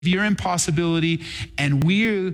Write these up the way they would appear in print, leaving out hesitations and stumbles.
your impossibility, and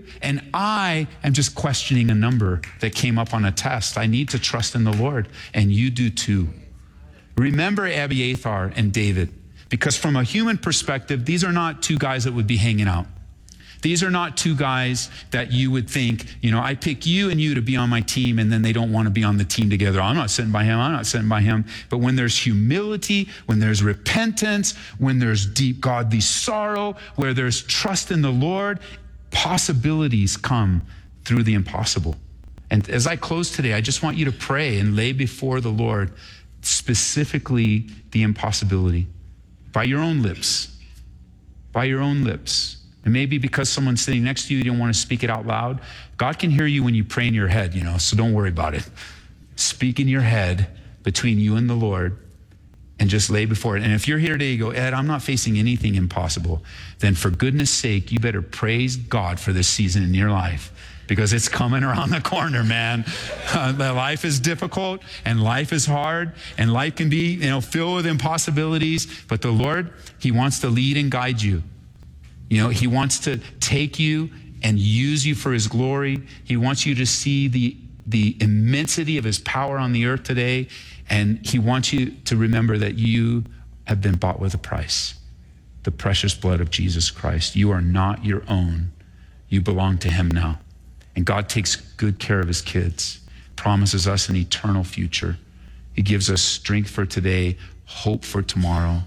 I am just questioning a number that came up on a test. I need to trust in the Lord, and you do too. Remember Abiathar and David, because from a human perspective, these are not two guys that would be hanging out. These are not two guys that you would think, I pick you and you to be on my team, and then they don't want to be on the team together. I'm not sitting by him. I'm not sitting by him. But when there's humility, when there's repentance, when there's deep godly sorrow, where there's trust in the Lord, possibilities come through the impossible. And as I close today, I just want you to pray and lay before the Lord specifically the impossibility by your own lips, by your own lips. And maybe because someone's sitting next to you, you don't want to speak it out loud. God can hear you when you pray in your head, so don't worry about it. Speak in your head between you and the Lord and just lay before it. And if you're here today, you go, Ed, I'm not facing anything impossible, then for goodness sake, you better praise God for this season in your life, because it's coming around the corner, man. Life is difficult and life is hard and life can be, filled with impossibilities, but the Lord, he wants to lead and guide you. He wants to take you and use you for his glory. He wants you to see the immensity of his power on the earth today. And he wants you to remember that you have been bought with a price, the precious blood of Jesus Christ. You are not your own. You belong to him now. And God takes good care of his kids, promises us an eternal future. He gives us strength for today, hope for tomorrow.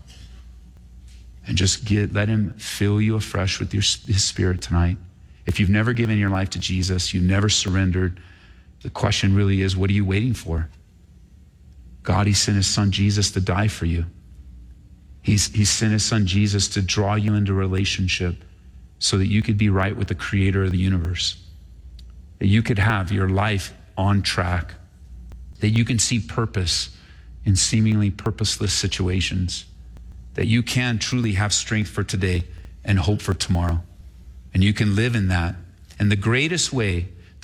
And just let him fill you afresh with his spirit tonight. If you've never given your life to Jesus, you've never surrendered, the question really is, what are you waiting for? God, he sent his son Jesus to die for you. He sent his son Jesus to draw you into a relationship so that you could be right with the creator of the universe, that you could have your life on track, that you can see purpose in seemingly purposeless situations, that you can truly have strength for today and hope for tomorrow. And you can live in that. And the greatest way to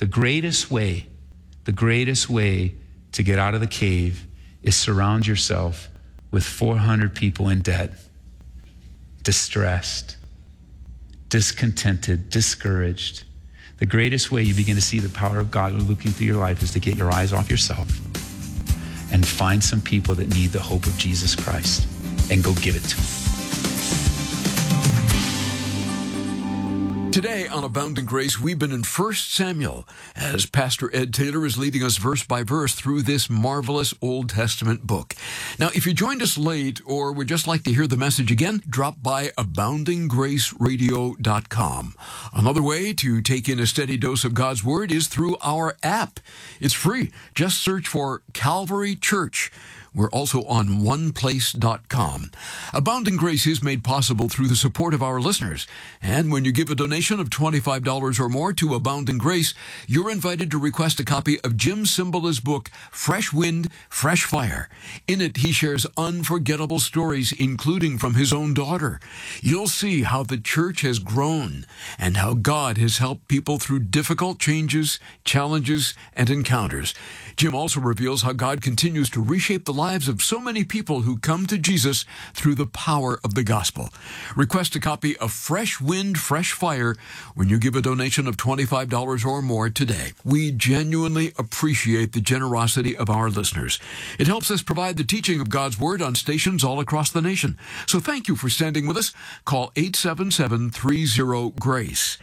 get out of the cave is surround yourself with 400 people in debt, distressed, discontented, discouraged. The greatest way you begin to see the power of God looking through your life is to get your eyes off yourself and find some people that need the hope of Jesus Christ and go give it to them. Today on Abounding Grace, we've been in 1 Samuel as Pastor Ed Taylor is leading us verse by verse through this marvelous Old Testament book. Now, if you joined us late or would just like to hear the message again, drop by aboundinggraceradio.com. Another way to take in a steady dose of God's Word is through our app. It's free. Just search for Calvary Church. We're also on oneplace.com. Abounding Grace is made possible through the support of our listeners. And when you give a donation of $25 or more to Abounding Grace, you're invited to request a copy of Jim Cymbala's book, Fresh Wind, Fresh Fire. In it, he shares unforgettable stories, including from his own daughter. You'll see how the church has grown and how God has helped people through difficult changes, challenges, and encounters. Jim also reveals how God continues to reshape the lives of so many people who come to Jesus through the power of the gospel. Request a copy of Fresh Wind, Fresh Fire when you give a donation of $25 or more today. We genuinely appreciate the generosity of our listeners. It helps us provide the teaching of God's Word on stations all across the nation. So thank you for standing with us. Call 877-30-GRACE.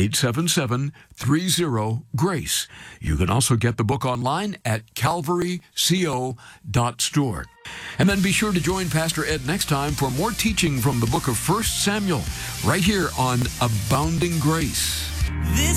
877-30-GRACE. You can also get the book online at calvaryco.store. And then be sure to join Pastor Ed next time for more teaching from the book of 1 Samuel, right here on Abounding Grace.